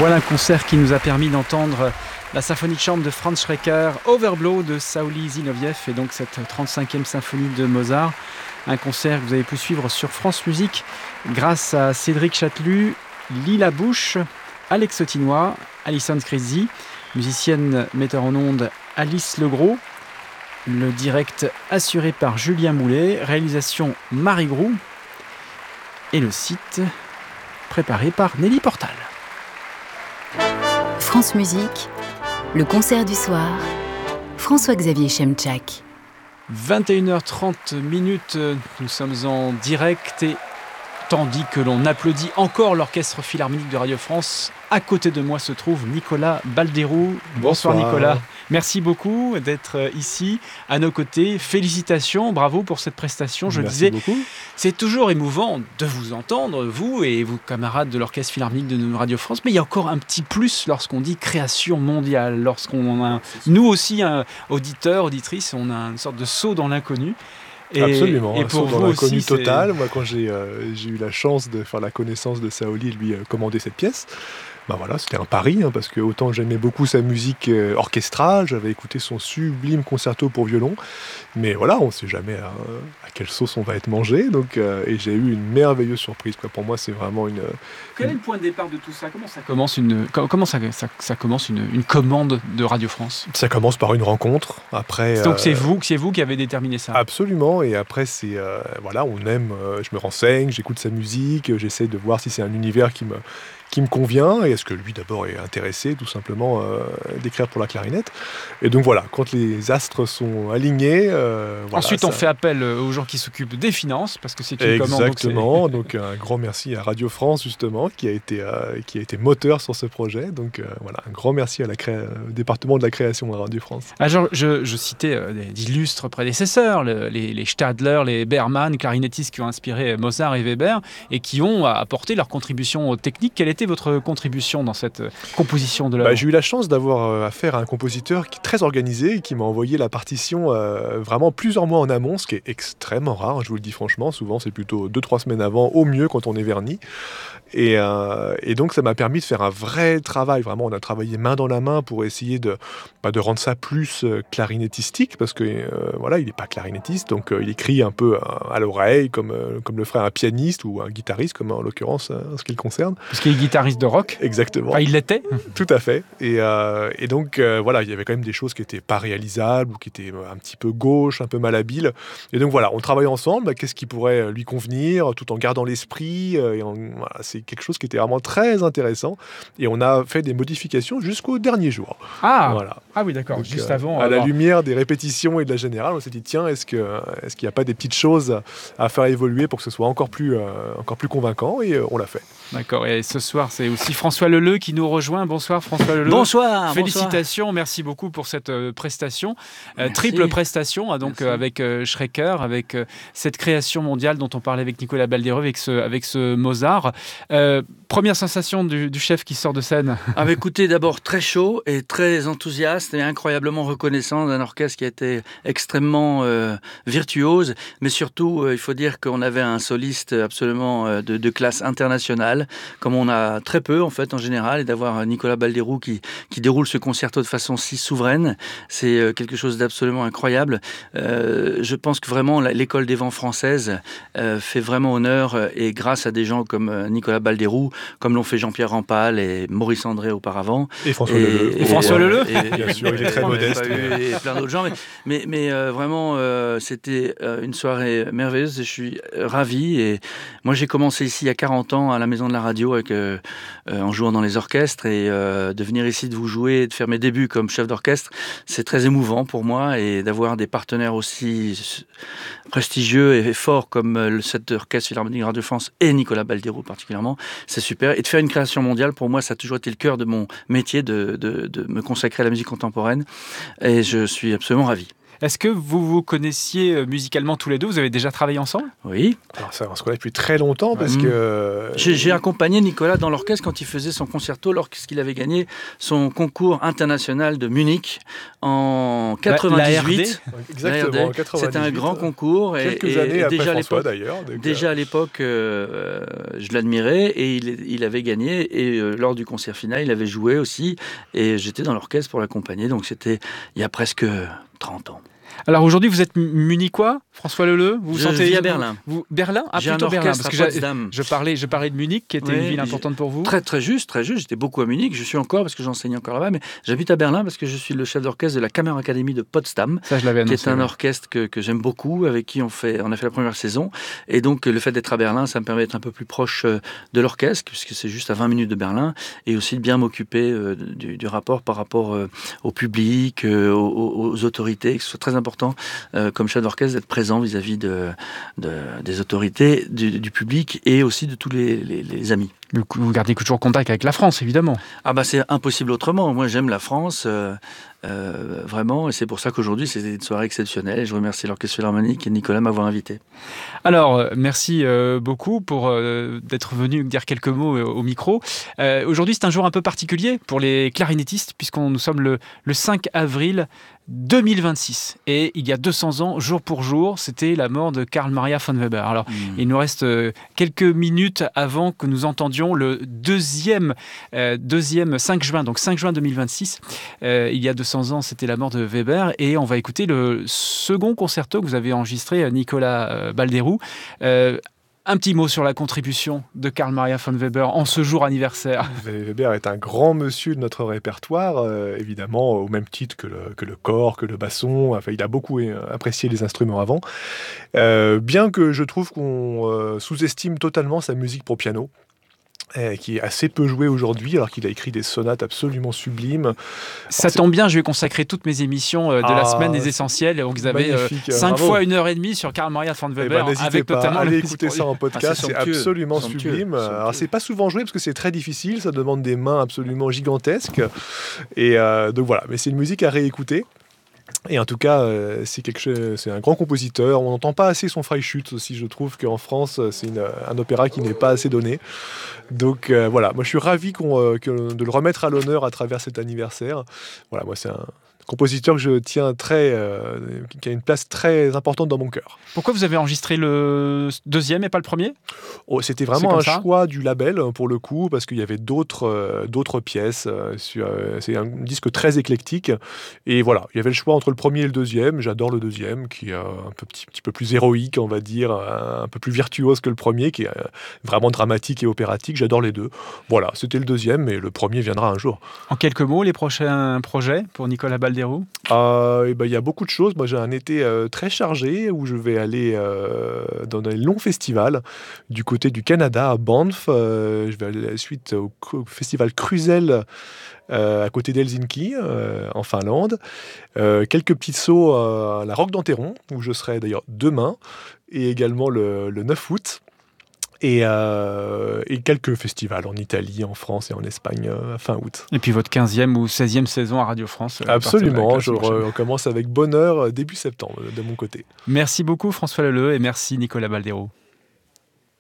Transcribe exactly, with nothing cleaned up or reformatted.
Voilà un concert qui nous a permis d'entendre la symphonie de chambre de Franz Schreker, Overblow de Sauli Zinoviev et donc cette trente-cinquième symphonie de Mozart. Un concert que vous avez pu suivre sur France Musique grâce à Cédric Chatelus, Lila Bouche, Alex Autinois, Alison Crazy, musicienne metteur en ondes Alice Legros, le direct assuré par Julien Moulet, réalisation Marie Groux et le site préparé par Nelly Portal. France Musique, le concert du soir, François-Xavier Chemchak. vingt et une heures trente minutes, nous sommes en direct et tandis que l'on applaudit encore l'Orchestre Philharmonique de Radio France, à côté de moi se trouve Nicolas Baldeyrou. Bonsoir, Bonsoir Nicolas. Merci beaucoup d'être ici à nos côtés. Félicitations, bravo pour cette prestation. Je Merci disais, beaucoup. C'est toujours émouvant de vous entendre, vous et vos camarades de l'Orchestre Philharmonique de Radio France, mais il y a encore un petit plus lorsqu'on dit création mondiale, lorsqu'on a, nous aussi, un auditeur, auditrice, on a une sorte de saut dans l'inconnu. Et, Absolument, et pour un saut vous dans l'inconnu aussi, total. c'est... Moi, quand j'ai, euh, j'ai eu la chance de faire la connaissance de Saoli et de lui euh, commander cette pièce, ben voilà, c'était un pari, hein, parce que autant j'aimais beaucoup sa musique euh, orchestrale, j'avais écouté son sublime concerto pour violon, mais voilà, on ne sait jamais à, à quelle sauce on va être mangé, donc, euh, et j'ai eu une merveilleuse surprise, quoi. Pour moi, c'est vraiment une... Quel est le point de départ de tout ça ? Comment ça commence une, comment ça, ça, ça commence une, une commande de Radio France ? Ça commence par une rencontre, après... Donc euh, c'est vous, c'est vous qui avez déterminé ça ? Absolument, et après, c'est... Euh, voilà, on aime, euh, je me renseigne, j'écoute sa musique, j'essaie de voir si c'est un univers qui me... qui me convient, et est-ce que lui d'abord est intéressé tout simplement euh, d'écrire pour la clarinette. Et donc voilà, quand les astres sont alignés... Euh, voilà, Ensuite ça... on fait appel aux gens qui s'occupent des finances, parce que c'est une commande. Exactement, donc, donc un grand merci à Radio France justement, qui a été, euh, qui a été moteur sur ce projet. Donc euh, voilà, un grand merci à la cré... au département de la création à Radio France. Ah, genre, je, je citais euh, d'illustres prédécesseurs, le, les, les Stadler, les Berman, clarinettistes qui ont inspiré Mozart et Weber, et qui ont apporté leur contribution technique. Quelle était votre contribution dans cette composition de l'œuvre ? Bah, j'ai eu la chance d'avoir affaire à un compositeur qui est très organisé et qui m'a envoyé la partition euh, vraiment plusieurs mois en amont, ce qui est extrêmement rare, je vous le dis franchement. Souvent, c'est plutôt deux trois semaines avant, au mieux quand on est verni. Et, euh, et donc, ça m'a permis de faire un vrai travail. Vraiment, on a travaillé main dans la main pour essayer de, bah, de rendre ça plus euh, clarinettistique, parce que euh, voilà, il n'est pas clarinettiste, donc euh, il écrit un peu à, à l'oreille, comme, euh, comme le ferait un pianiste ou un guitariste, comme en l'occurrence en ce qui le concerne. Parce qu'il est guitariste de rock. Exactement. Enfin, il l'était. Tout à fait. Et, euh, et donc, euh, voilà, il y avait quand même des choses qui n'étaient pas réalisables ou qui étaient un petit peu gauches, un peu malhabiles. Et donc, voilà, on travaille ensemble. Bah, qu'est-ce qui pourrait lui convenir, tout en gardant l'esprit. Euh, et en, voilà, c'est quelque chose qui était vraiment très intéressant. Et on a fait des modifications jusqu'au dernier jour. Ah, voilà. ah oui, d'accord. Donc, juste euh, avant. À alors... la lumière des répétitions et de la générale, on s'est dit, tiens, est-ce, que, est-ce qu'il n'y a pas des petites choses à faire évoluer pour que ce soit encore plus, euh, encore plus convaincant ? Et euh, on l'a fait. D'accord. Et ce soir, c'est aussi François Leleu qui nous rejoint. Bonsoir François Leleu. Bonsoir. Félicitations, bonsoir. Merci beaucoup pour cette euh, prestation. Euh, triple prestation, hein, donc euh, avec euh, Schreker, avec euh, cette création mondiale dont on parlait avec Nicolas Baldeyrou, avec ce, avec ce Mozart. Euh, première sensation du, du chef qui sort de scène. Ah bah écoutez, d'abord très chaud et très enthousiaste et incroyablement reconnaissant d'un orchestre qui a été extrêmement euh, virtuose, mais surtout, euh, il faut dire qu'on avait un soliste absolument euh, de, de classe internationale, comme on a très peu en fait en général, et d'avoir Nicolas Baldeyrou qui, qui déroule ce concerto de façon si souveraine, c'est euh, quelque chose d'absolument incroyable. Euh, je pense que vraiment l'école des vents française euh, fait vraiment honneur euh, et grâce à des gens comme euh, Nicolas Baldeyrou, comme l'ont fait Jean-Pierre Rampal et Maurice André auparavant. Et François Leleu. Et, et François Leleu. Et, bien sûr, il est très modeste. Mais... Et plein d'autres gens. Mais, mais, mais euh, vraiment, euh, c'était euh, une soirée merveilleuse et je suis ravi. Et moi, j'ai commencé ici il y a quarante ans à la Maison de la Radio avec, euh, euh, en jouant dans les orchestres. Et euh, de venir ici, de vous jouer, de faire mes débuts comme chef d'orchestre, c'est très émouvant pour moi. Et d'avoir des partenaires aussi prestigieux et forts comme euh, cet orchestre Philharmonique de Radio France et Nicolas Baldeyrou particulièrement, c'est super. Et de faire une création mondiale, pour moi, ça a toujours été le cœur de mon métier de, de, de me consacrer à la musique contemporaine. Et je suis absolument ravi. Est-ce que vous vous connaissiez musicalement tous les deux? Vous avez déjà travaillé ensemble? Oui. Alors ça, on se connaît depuis très longtemps parce mmh. que... J'ai, j'ai accompagné Nicolas dans l'orchestre quand il faisait son concerto, lorsqu'il avait gagné son concours international de Munich en quatre-vingt-dix-huit. La, la Exactement, en quatre-vingt-dix-huit. C'était un grand concours. Et, Quelques et, années et après déjà François, à d'ailleurs. Déjà à l'époque, euh, je l'admirais et il, il avait gagné. Et euh, lors du concert final, il avait joué aussi. Et j'étais dans l'orchestre pour l'accompagner. Donc c'était il y a presque trente ans. Alors aujourd'hui, vous êtes munichois, François Leleu, vous vous je sentez vis à Berlin. Vous, Berlin, ah, j'ai plutôt un Berlin, orchestre parce que à Potsdam. Je parlais, je parlais de Munich, qui était oui, une ville importante pour vous. Très très juste, très juste. J'étais beaucoup à Munich. Je suis encore parce que j'enseigne encore là-bas, mais j'habite à Berlin parce que je suis le chef d'orchestre de la Kammerakademie de Potsdam, Ça, je l'avais annoncé, qui est un oui. orchestre que, que j'aime beaucoup, avec qui on fait, on a fait la première saison. Et donc le fait d'être à Berlin, ça me permet d'être un peu plus proche de l'orchestre, puisque c'est juste à vingt minutes de Berlin, et aussi de bien m'occuper euh, du, du rapport par rapport euh, au public, euh, aux, aux autorités, que ce soit très important euh, comme chef d'orchestre d'être présent vis-à-vis de, de, des autorités, du, du public et aussi de tous les, les, les amis. Vous gardez toujours contact avec la France, évidemment. Ah bah c'est impossible autrement. Moi j'aime la France, euh, euh, vraiment, et c'est pour ça qu'aujourd'hui c'est une soirée exceptionnelle. Et je remercie l'Orchestre Philharmonique et Nicolas de m'avoir invité. Alors, merci euh, beaucoup pour euh, d'être venu dire quelques mots euh, au micro. Euh, aujourd'hui c'est un jour un peu particulier pour les clarinettistes, puisqu'on nous sommes le, le cinq avril deux mille vingt-six. Et il y a deux cents ans, jour pour jour, c'était la mort de Karl Maria von Weber. Alors, mmh. il nous reste euh, quelques minutes avant que nous entendions le deuxième, euh, deuxième cinq juin, donc cinq juin deux mille vingt-six. Euh, il y a deux cents ans, c'était la mort de Weber. Et on va écouter le second concerto que vous avez enregistré, Nicolas euh, Balderou. Euh, Un petit mot sur la contribution de Karl Maria von Weber en ce jour anniversaire. Weber est un grand monsieur de notre répertoire, euh, évidemment, au même titre que le, que le cor, que le basson. Enfin, il a beaucoup apprécié les instruments avant. Euh, bien que je trouve qu'on euh, sous-estime totalement sa musique pour piano, euh, qui est assez peu jouée aujourd'hui, alors qu'il a écrit des sonates absolument sublimes. Ça alors, tombe bien, je vais consacrer toutes mes émissions euh, de ah, la semaine des essentiels. Donc vous avez euh, cinq fois une heure et demie sur Karl Maria von Weber. Eh ben, avec pas, notamment allez écouter ça en podcast, ah, c'est, c'est absolument somptueux. sublime. Alors c'est pas souvent joué parce que c'est très difficile, ça demande des mains absolument gigantesques. Et euh, donc voilà, mais c'est une musique à réécouter. Et en tout cas, euh, c'est, quelque chose, c'est un grand compositeur. On n'entend pas assez son Freischütz aussi. Je trouve qu'en France, c'est une, un opéra qui n'est pas assez donné. Donc euh, voilà, moi je suis ravi qu'on, euh, que, de le remettre à l'honneur à travers cet anniversaire. Voilà, moi c'est un compositeur que je tiens très, euh, qui a une place très importante dans mon cœur. Pourquoi vous avez enregistré le deuxième et pas le premier ? Oh, c'était vraiment un ça. choix du label pour le coup, parce qu'il y avait d'autres, euh, d'autres pièces. Euh, sur, euh, c'est un disque très éclectique. Et voilà, il y avait le choix entre le premier et le deuxième. J'adore le deuxième, qui est un peu, petit, petit peu plus héroïque, on va dire, un, un peu plus virtuose que le premier, qui est euh, vraiment dramatique et opératique. J'adore les deux. Voilà, c'était le deuxième, mais le premier viendra un jour. En quelques mots, les prochains projets pour Nicolas Balderou ? Euh, et ben, y a beaucoup de choses. Moi, j'ai un été euh, très chargé où je vais aller euh, dans des longs festivals du côté du Canada, à Banff. Euh, je vais aller à la suite au, au festival Cruzel euh, à côté d'Helsinki, euh, en Finlande. Euh, quelques petits sauts à la Roque d'Enterron, où je serai d'ailleurs demain, et également le, le neuf août. Et, euh, et quelques festivals en Italie, en France et en Espagne euh, fin août. Et puis votre quinzième ou seizième saison à Radio France. Euh, Absolument, je re- on commence avec bonheur début septembre de mon côté. Merci beaucoup François Leleu et merci Nicolas Balderou.